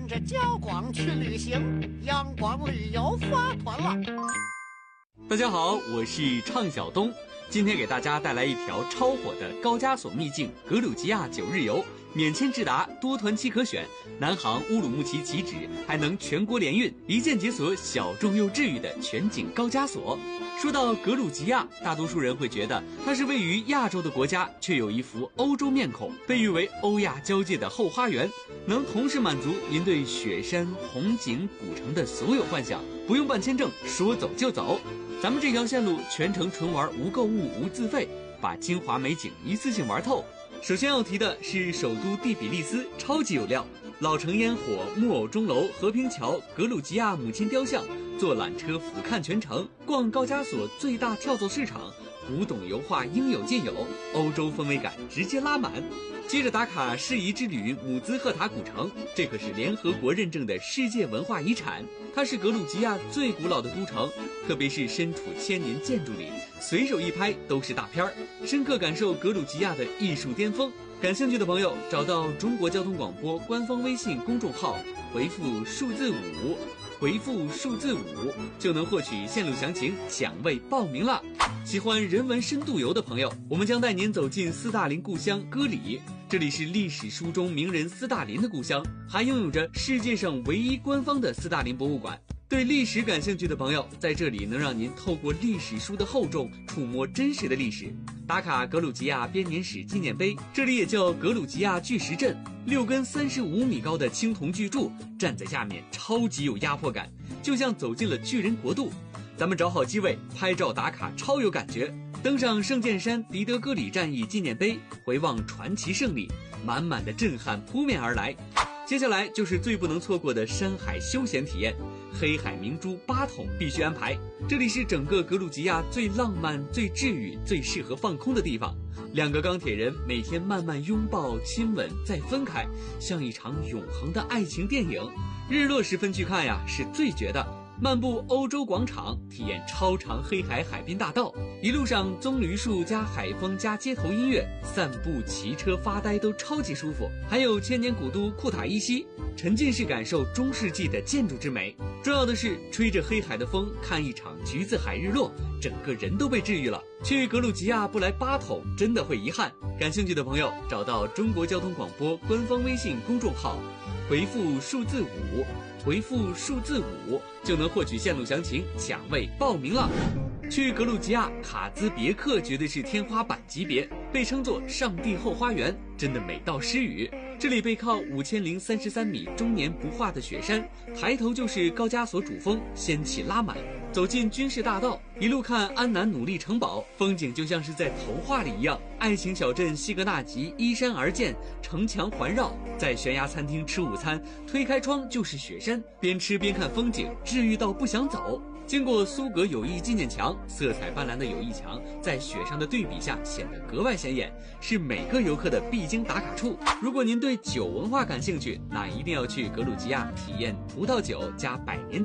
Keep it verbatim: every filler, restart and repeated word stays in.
跟着焦广去旅行，阳光旅游发团了。 大家好，我是畅晓东，今天给大家带来一条超火的高加索秘境格鲁吉亚九日游，免签直达，多团期可选，南航乌鲁木齐起止，还能全国联运，一键解锁小众又治愈的全景高加索。说到格鲁吉亚，大多数人会觉得它是位于亚洲的国家，却有一副欧洲面孔，被誉为欧亚交界的后花园，能同时满足您对雪山、红景、古城的所有幻想，不用办签证，说走就走。咱们这条线路全程纯玩，无购物无自费，把精华美景一次性玩透。首先要提的是首都第比利斯，超级有料，老城烟火、木偶钟楼、和平桥、格鲁吉亚母亲雕像，坐缆车俯瞰全城，逛高加索最大跳蚤市场，古董油画应有尽有，欧洲氛围感直接拉满。接着打卡适宜之旅姆兹赫塔古城，这可是联合国认证的世界文化遗产，它是格鲁吉亚最古老的都城，特别是身处千年建筑里，随手一拍都是大片儿，深刻感受格鲁吉亚的艺术巅峰。感兴趣的朋友找到中国交通广播官方微信公众号，回复数字五，回复数字五就能获取线路详情，抢位报名了。喜欢人文深度游的朋友，我们将带您走进斯大林故乡戈里，这里是历史书中名人斯大林的故乡，还拥有着世界上唯一官方的斯大林博物馆。对历史感兴趣的朋友，在这里能让您透过历史书的厚重，触摸真实的历史。打卡格鲁吉亚编年史纪念碑，这里也叫格鲁吉亚巨石阵，六根三十五米高的青铜巨柱，站在下面超级有压迫感，就像走进了巨人国度。咱们找好机位，拍照打卡超有感觉。登上圣剑山迪德戈里战役纪念碑，回望传奇胜利，满满的震撼扑面而来。接下来就是最不能错过的山海休闲体验，黑海明珠八桶必须安排。这里是整个格鲁吉亚最浪漫、最治愈、最适合放空的地方。两个钢铁人每天慢慢拥抱、亲吻，再分开，像一场永恒的爱情电影。日落时分去看呀，是最绝的。漫步欧洲广场，体验超长黑海海滨大道，一路上棕榈树加海风加街头音乐，散步、骑车、发呆都超级舒服。还有千年古都库塔伊西，沉浸式感受中世纪的建筑之美。重要的是，吹着黑海的风，看一场橘子海日落，整个人都被治愈了。去格鲁吉亚不来八桶，真的会遗憾。感兴趣的朋友，找到中国交通广播官方微信公众号，回复数字五。回复数字五就能获取线路详情，抢位报名了。去格鲁吉亚，卡兹别克绝对是天花板级别，被称作上帝后花园，真的美到失语。这里背靠五千零三十三米终年不化的雪山，抬头就是高加索主峰，仙气拉满。走进军事大道，一路看安南努力城堡，风景就像是在童话里一样。爱情小镇西格纳吉依山而建，城墙环绕，在悬崖餐厅吃午餐，推开窗就是雪山，边吃边看风景，治愈到不想走。经过苏格友谊纪念墙，色彩斑斓的友谊墙在雪上的对比下显得格外显眼，是每个游客的必经打卡处。如果您对酒文化感兴趣，那一定要去格鲁吉亚体验葡萄酒加百年